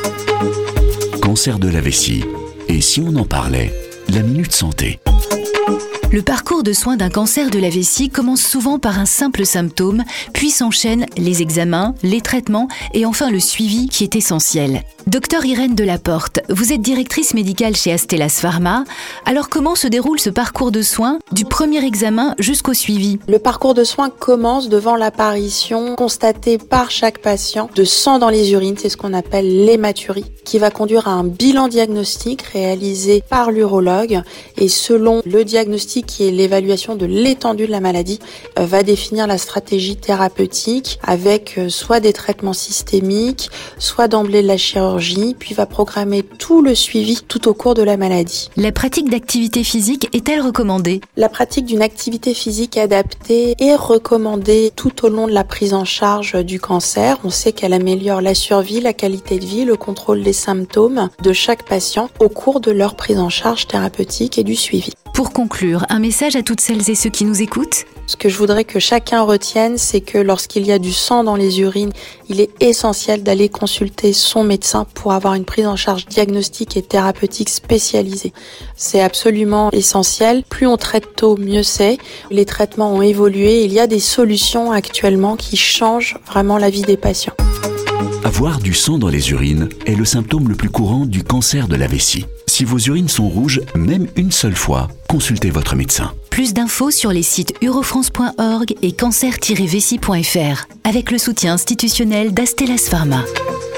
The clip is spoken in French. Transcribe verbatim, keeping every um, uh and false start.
Cancer de la vessie. Et si on en parlait? La Minute Santé. Le parcours de soins d'un cancer de la vessie commence souvent par un simple symptôme, puis s'enchaînent les examens, les traitements et enfin le suivi qui est essentiel. Docteur Irène Delaporte, vous êtes directrice médicale chez Astellas Pharma. Alors comment se déroule ce parcours de soins du premier examen jusqu'au suivi? Le parcours de soins commence devant l'apparition constatée par chaque patient de sang dans les urines, c'est ce qu'on appelle l'hématurie, qui va conduire à un bilan diagnostique réalisé par l'urologue et selon le diagnostic qui est l'évaluation de l'étendue de la maladie, euh, va définir la stratégie thérapeutique avec euh, soit des traitements systémiques, soit d'emblée de la chirurgie, puis va programmer tout le suivi tout au cours de la maladie. La pratique d'activité physique est-elle recommandée? La pratique d'une activité physique adaptée est recommandée tout au long de la prise en charge du cancer. On sait qu'elle améliore la survie, la qualité de vie, le contrôle des symptômes de chaque patient au cours de leur prise en charge thérapeutique et du suivi. Pour conclure, un message à toutes celles et ceux qui nous écoutent? Ce que je voudrais que chacun retienne, c'est que lorsqu'il y a du sang dans les urines, il est essentiel d'aller consulter son médecin pour avoir une prise en charge diagnostique et thérapeutique spécialisée. C'est absolument essentiel. Plus on traite tôt, mieux c'est. Les traitements ont évolué. Il y a des solutions actuellement qui changent vraiment la vie des patients. Avoir du sang dans les urines est le symptôme le plus courant du cancer de la vessie. Si vos urines sont rouges, même une seule fois, consultez votre médecin. Plus d'infos sur les sites urofrance point org et cancer tiret vessie point f r avec le soutien institutionnel d'Astellas Pharma.